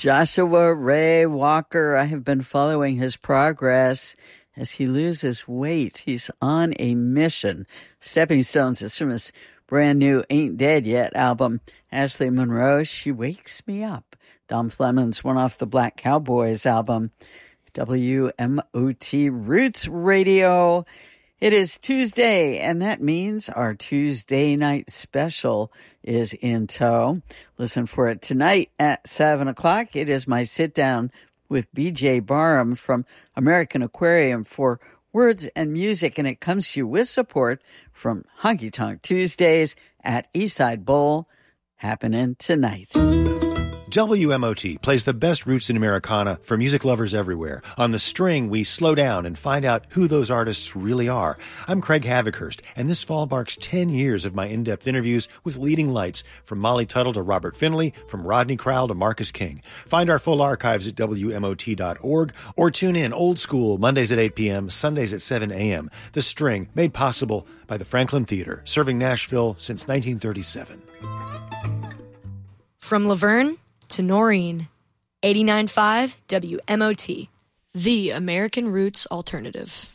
Joshua Ray Walker, I have been following his progress as he loses weight. He's on a mission. Stepping Stones is from his brand new Ain't Dead Yet album. Ashley Monroe, She Wakes Me Up. Dom Fleming's one off the Black Cowboys album. WMOT Roots Radio. It is Tuesday, and that means our Tuesday night special is in tow. Listen for it tonight at 7 o'clock. It is my sit-down with B.J. Barham from American Aquarium for Words and Music, and it comes to you with support from Honky Tonk Tuesdays at Eastside Bowl, happening tonight. WMOT plays the best roots in Americana for music lovers everywhere. On The String, we slow down and find out who those artists really are. I'm Craig Havikhurst, and this fall marks 10 years of my in-depth interviews with leading lights, from Molly Tuttle to Robert Finley, from Rodney Crowell to Marcus King. Find our full archives at WMOT.org, or tune in old school Mondays at 8 p.m., Sundays at 7 a.m. The String, made possible by the Franklin Theater, serving Nashville since 1937. From Laverne to Noreen, 89.5 WMOT, the American Roots Alternative.